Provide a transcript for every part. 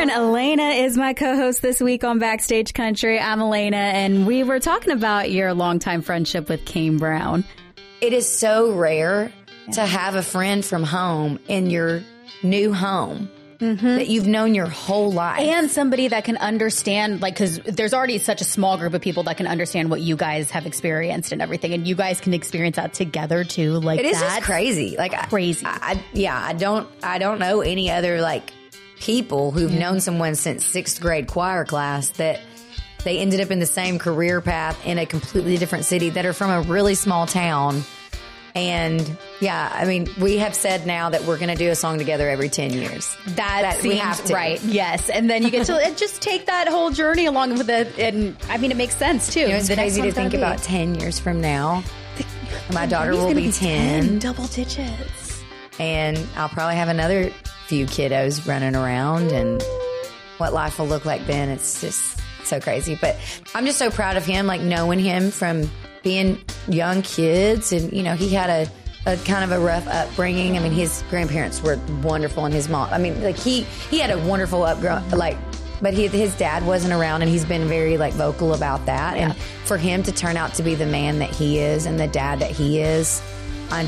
Lauren Elena is my co-host this week on Backstage Country. I'm Elena, and we were talking about your longtime friendship with Kane Brown. It is so rare to have a friend from home in your new home that you've known your whole life. And somebody that can understand, like, because there's already such a small group of people that can understand what you guys have experienced and everything, and you guys can experience that together too. Like, it is just crazy. Like, crazy. I don't know any other, like, people who've known someone since 6th grade choir class that they ended up in the same career path in a completely different city that are from a really small town. And yeah, I mean, we have said now that we're going to do a song together every 10 years. That seems we have to. Right. Yes. And then you get to just take that whole journey along with it. And I mean, it makes sense too. You know, it's crazy to think about 10 years from now. My daughter will be 10. Double digits. And I'll probably have another few kiddos running around, and what life will look like then. It's just so crazy. But I'm just so proud of him, like knowing him from being young kids. And, you know, he had a kind of a rough upbringing. I mean, his grandparents were wonderful, and his mom, I mean, like he had a wonderful but his dad wasn't around, and he's been very like vocal about that. Yeah. And for him to turn out to be the man that he is and the dad that he is, I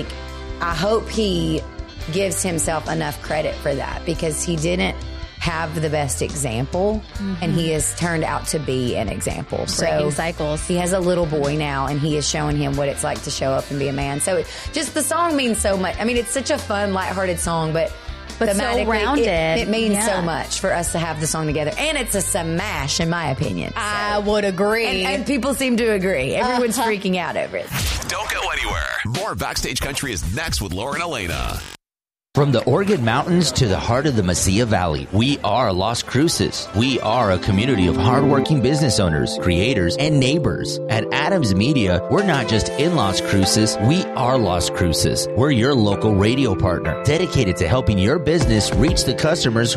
hope he gives himself enough credit for that, because he didn't have the best example, and he has turned out to be an example. Breaking cycles. He has a little boy now, and he is showing him what it's like to show up and be a man. So just the song means so much. I mean, it's such a fun, lighthearted song, but so rounded. It means so much for us to have the song together. And it's a smash, in my opinion. So. I would agree. And people seem to agree. Everyone's freaking out over it. Don't go anywhere. More Backstage Country is next with Lauren Elena. From the Oregon Mountains to the heart of the Mesilla Valley, we are Las Cruces. We are a community of hardworking business owners, creators, and neighbors. At Adams Media, we're not just in Las Cruces, we are Las Cruces. We're your local radio partner, dedicated to helping your business reach the customers who